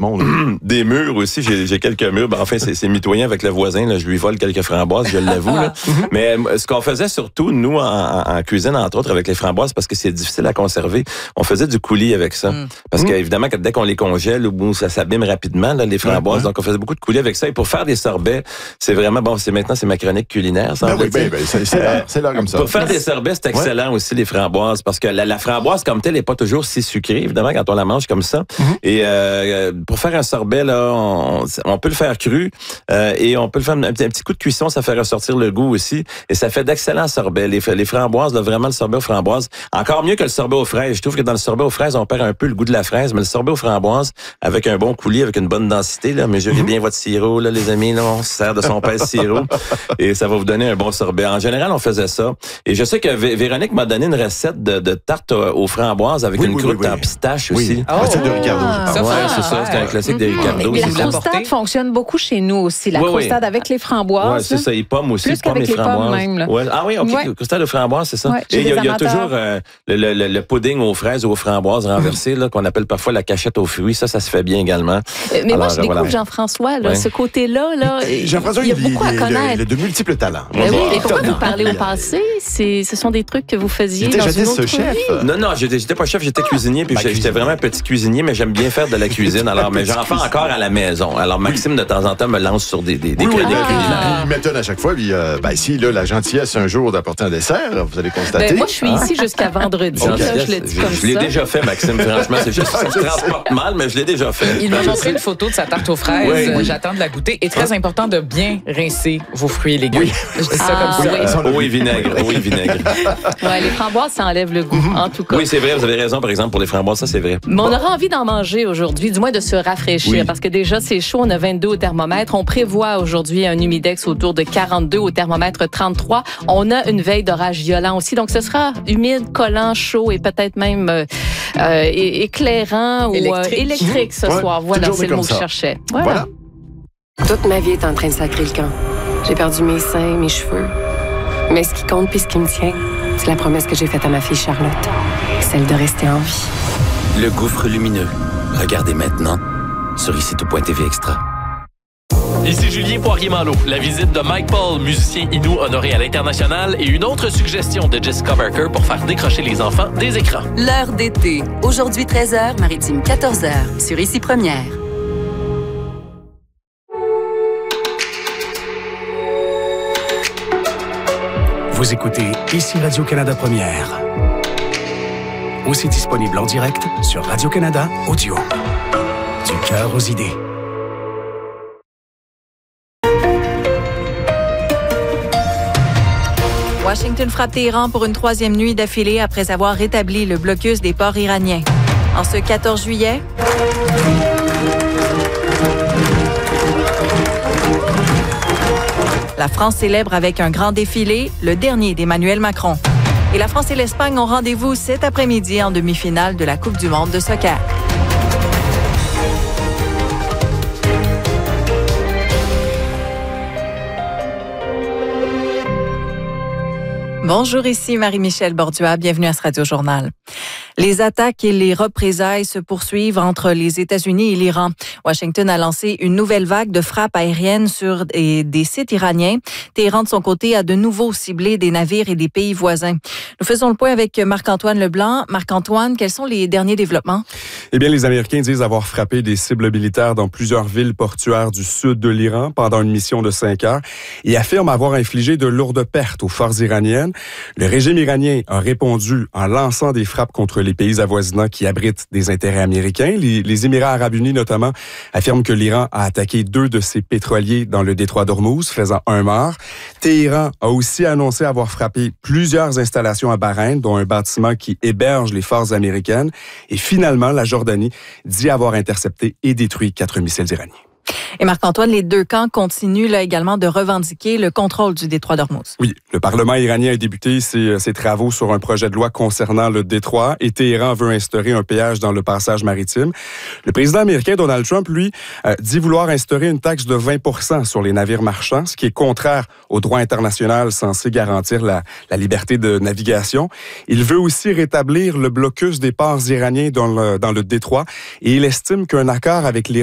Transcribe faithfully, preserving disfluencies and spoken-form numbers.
monde. Des murs aussi, j'ai, j'ai quelques murs. Ben, enfin, c'est, c'est mitoyen avec le voisin. Là, je lui vole quelques framboises, je l'avoue. Là. Mais ce qu'on faisait surtout, nous, en, en cuisine, entre autres, avec les framboises, parce que c'est difficile à conserver, on faisait du coulis avec ça. Mm. Parce qu'évidemment, dès qu'on les congèle, ça s'abîme rapidement, là, les framboises. Mm. Donc, on faisait beaucoup de coulis avec ça. Et pour faire des sorbets, c'est vraiment, bon, c'est maintenant, c'est ma chronique culinaire. Ça, ben oui, ben, ben, c'est, c'est, là, c'est là comme ça. Pour faire des sorbets, c'est excellent ouais. aussi, les framboises, parce que la, la framboise, comme telle, n'est pas toujours si sucrée, évidemment, quand on la mange comme ça. Mm-hmm. Et euh, pour faire un sorbet, là, on, on peut le faire cru euh, et on peut le faire un petit, un petit coup de cuisson, ça fait ressortir le goût aussi. Et ça fait d'excellents sorbets. Les, les framboises, là, vraiment, le sorbet aux framboises, encore mieux que le sorbet aux fraises. Je trouve que dans le sorbet aux fraises, on perd un peu le goût de la fraise, mais le sorbet aux framboises, avec un bon coulis, avec une bonne densité, là, mesurez mm-hmm. bien votre sirop, là, les amis, là, on se sert de son pèse sirop et ça va vous donner un bon sorbet. En général, on faisait ça. Et je sais que Vé- Véronique m'a donné une recette de, de tarte aux framboises avec oui, une oui, croûte oui, oui. en pistache oui. aussi. Oh, c'est de Ricardo, je pense. Ouais, c'est ça, c'est un classique de Ricardo. Mais la croustade fonctionne beaucoup chez nous aussi. La oui, croustade oui. avec les framboises. Oui, c'est ça. Les pommes aussi. Plus pommes qu'avec et les pommes même. Là. Ouais. Ah oui, OK. Ouais. Croustade aux framboises, c'est ça. Ouais, et il y, y a toujours euh, le, le, le pudding aux fraises ou aux framboises renversé, là, qu'on appelle parfois la cachette aux fruits. Ça, ça se fait bien également. Euh, mais Alors, moi, je découvre voilà. Jean-François, là, ouais. ce côté-là. Là, Jean-François, il y a beaucoup à connaître. Il a de multiples talents. Mais oui, et pourquoi vous parlez au passé? C'est, ce sont des trucs que vous faisiez dans une autre chef. Non, non, j'étais, j'étais pas chef, j'étais cuisinier, puis j'étais vraiment un petit cuisinier, mais j'aime bien faire de la cuisine. Alors, mais j'en fais encore à la maison. Alors, Maxime, de temps en temps, me lance sur des, des, des oui, chroniques oui, culinaires. Il m'étonne à chaque fois. Puis, euh, ben, si, là, la gentillesse, un jour, d'apporter un dessert, vous allez constater. Ben, moi, je suis ah. ici jusqu'à vendredi. Okay. Là, je le dis je, comme je l'ai ça. déjà fait, Maxime. Franchement, c'est juste ça se transporte mal, mais je l'ai déjà fait. Il m'a montré une photo de sa tarte aux fraises. Oui, oui. J'attends de la goûter. Et très important de bien rincer vos fruits et légumes. Oui. Je dis ça ah, comme ça. Oui, oui vinaigre. Oui, vinaigre. Ouais, les framboises, ça enlève le goût, mm-hmm. en tout cas. Oui, c'est vrai. Vous avez raison, par exemple, pour les framboises, ça, c'est vrai. Mais on aura envie d'en manger aujourd'hui, du moins de se rafraîchir, oui. parce que déjà, c'est chaud. On a vingt-deux au thermomètre. On prévoit aujourd'hui un humidex autour de quarante-deux, au thermomètre trente-trois. On a une veille d'orage violent aussi. Donc, ce sera humide, collant, chaud et peut-être même euh, euh, éclairant ou électrique, euh, électrique ce ouais, soir. Voilà, c'est le mot que je cherchais. Voilà. voilà. Toute ma vie est en train de sacrer le camp. J'ai perdu mes seins, mes cheveux. Mais ce qui compte puis ce qui me tient, c'est la promesse que j'ai faite à ma fille Charlotte. Celle de rester en vie. Le gouffre lumineux. Regardez maintenant sur ici tout point T V Extra. Ici Julien Poirier-Malo. La visite de Mike Paul, musicien inou honoré à l'international, et une autre suggestion de Jessica Barker pour faire décrocher les enfants des écrans. L'heure d'été. Aujourd'hui treize heures, Maritime quatorze heures. Sur Ici Première. Vous écoutez Ici Radio-Canada Première. Aussi disponible en direct sur Radio-Canada Audio. Du cœur aux idées. Washington frappe Téhéran pour une troisième nuit d'affilée après avoir rétabli le blocus des ports iraniens. En ce quatorze juillet, la France célèbre avec un grand défilé, le dernier d'Emmanuel Macron. Et la France et l'Espagne ont rendez-vous cet après-midi en demi-finale de la Coupe du monde de soccer. Bonjour, ici Marie-Michel Bordua. Bienvenue à ce Radio-Journal. Les attaques et les représailles se poursuivent entre les États-Unis et l'Iran. Washington a lancé une nouvelle vague de frappes aériennes sur des, des sites iraniens. Téhéran, de son côté, a de nouveau ciblé des navires et des pays voisins. Nous faisons le point avec Marc-Antoine Leblanc. Marc-Antoine, quels sont les derniers développements? Eh bien, les Américains disent avoir frappé des cibles militaires dans plusieurs villes portuaires du sud de l'Iran pendant une mission de cinq heures et affirment avoir infligé de lourdes pertes aux forces iraniennes. Le régime iranien a répondu en lançant des frappes contre les pays avoisinants qui abritent des intérêts américains. Les, les Émirats arabes unis, notamment, affirment que l'Iran a attaqué deux de ses pétroliers dans le détroit d'Ormuz, faisant un mort. Téhéran a aussi annoncé avoir frappé plusieurs installations à Bahreïn, dont un bâtiment qui héberge les forces américaines. Et finalement, la Jordanie dit avoir intercepté et détruit quatre missiles iraniens. Et Marc-Antoine, les deux camps continuent là également de revendiquer le contrôle du détroit d'Ormuz. Oui, le Parlement iranien a débuté ses, ses travaux sur un projet de loi concernant le détroit et Téhéran veut instaurer un péage dans le passage maritime. Le président américain Donald Trump, lui, euh, dit vouloir instaurer une taxe de vingt pour cent sur les navires marchands, ce qui est contraire au droit international censé garantir la, la liberté de navigation. Il veut aussi rétablir le blocus des ports iraniens dans le, dans le détroit et il estime qu'un accord avec les